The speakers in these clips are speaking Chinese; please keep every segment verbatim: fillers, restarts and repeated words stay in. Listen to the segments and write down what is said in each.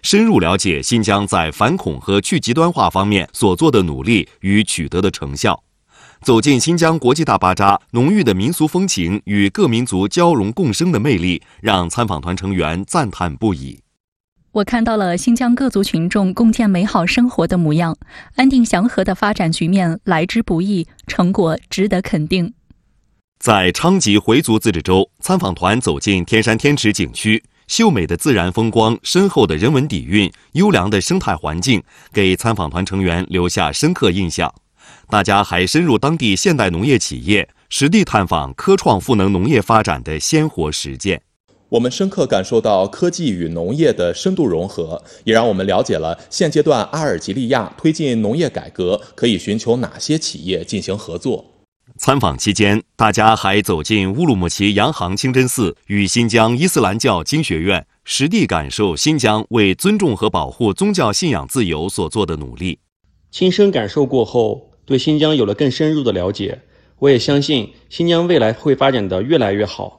深入了解新疆在反恐和去极端化方面所做的努力与取得的成效。走进新疆国际大巴扎，浓郁的民俗风情与各民族交融共生的魅力，让参访团成员赞叹不已。 我看到了新疆各族群众共建美好生活的模样，安定祥和的发展局面来之不易，成果值得肯定。 在昌吉回族自治州，参访团走进天山天池景区，秀美的自然风光、深厚的人文底蕴、优良的生态环境，给参访团成员留下深刻印象。大家还深入当地现代农业企业，实地探访科创赋能农业发展的鲜活实践。 我们深刻感受到科技与农业的深度融合，也让我们了解了现阶段阿尔及利亚推进农业改革可以寻求哪些企业进行合作。 参访期间，大家还走进乌鲁木齐洋行清真寺与新疆伊斯兰教经学院，实地感受新疆为尊重和保护宗教信仰自由所做的努力。 亲身感受过后，对新疆有了更深入的了解，我也相信新疆未来会发展得越来越好。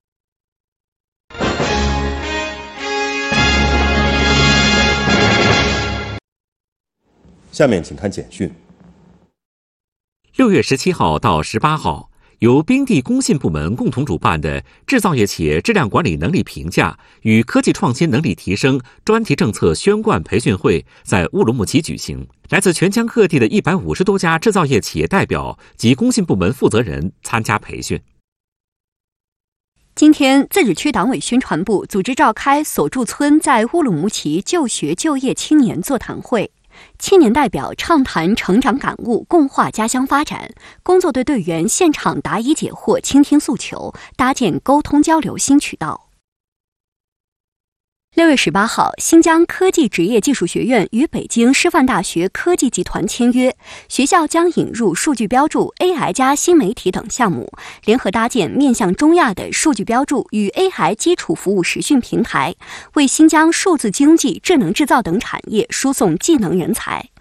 下面请看简讯。 六月十七号到十八号，由冰地工信部门共同主办的制造业企业质量管理能力评价与科技创新能力提升专题政策宣贯培训会在乌鲁木齐举行。来自全疆各地的一百五十多家制造业企业代表及工信部门负责人参加培训。 今天，自治区党委宣传部组织召开所住村在乌鲁木齐就学就业青年座谈会。青年代表畅谈成长感悟，共话家乡发展。工作队队员现场答疑解惑，倾听诉求，搭建沟通交流新渠道。六月十八号，新疆科技职业技术学院与北京师范大学科技集团签约，学校将引入数据标注、A I 加新媒体等项目，联合搭建面向中亚的数据标注与 A I 基础服务实训平台，为新疆数字经济、智能制造等产业输送技能人才。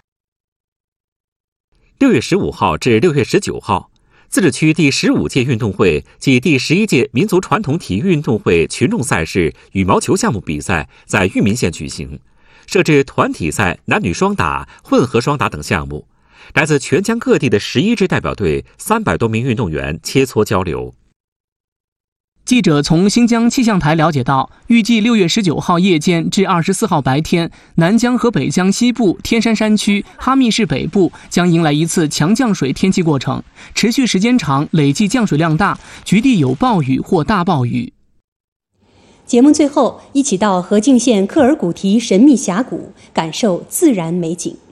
六月十五号至六月十九号，自治区第十五届运动会暨第十一届民族传统体育运动会群众赛事羽毛球项目比赛在裕民县举行，设置团体赛、男女双打、混合双打等项目。来自全疆各地的十一支代表队、三百多名运动员切磋交流。 记者从新疆气象台了解到，预计六月十九号夜间至二十四号白天，南疆和北疆西部、天山山区、哈密市北部将迎来一次强降水天气过程，持续时间长，累计降水量大，局地有暴雨或大暴雨。 节目最后，一起到河静县克尔古提神秘峡谷，感受自然美景。